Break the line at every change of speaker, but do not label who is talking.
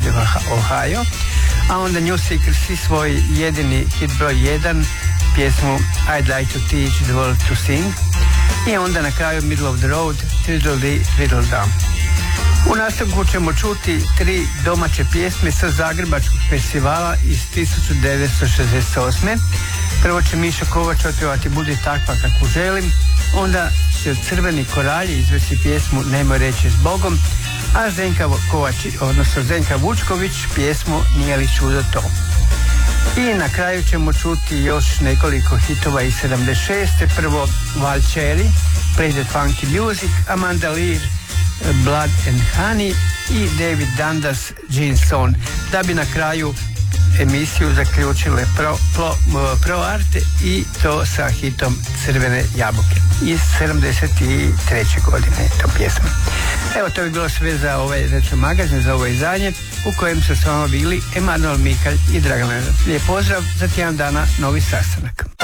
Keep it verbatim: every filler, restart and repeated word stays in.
protiv Ohio, a onda New Seekers i svoj jedini hit broj jedan, pjesmu I'd Like to Teach the World to Sing, i onda na kraju Middle of the Road, Triddle Dee, Triddle Da. U nastavku ćemo čuti tri domaće pjesme sa Zagrebačkog festivala iz tisuću devetsto šezdeset osme. Prvo će Miša Kovač otpjevati Budi takva kako želim, onda će Crveni koralji izvesti pjesmu Nemoj reći s Bogom, a Zdenka Kovač, odnosno Zdenka Vučković pjesmu Nije li čudo to. I na kraju ćemo čuti još nekoliko hitova iz sedamdeset šeste. Prvo Valčeri, Play the Funky Music, Amanda Lear, Blood and Honey i David Dundas, Jeanson, da bi na kraju emisiju zaključile Pro, Pro, Pro Arte, i to sa hitom Crvene jabuke iz sedamdeset treće godine, to pjesma. Evo, to bi bilo sve za ovaj retro magazin, za ovo izdanje u kojem su s vama bili Emanuel Mihalj i Dragan Lenart. Lijep pozdrav, za tjedan dana novi sastanak.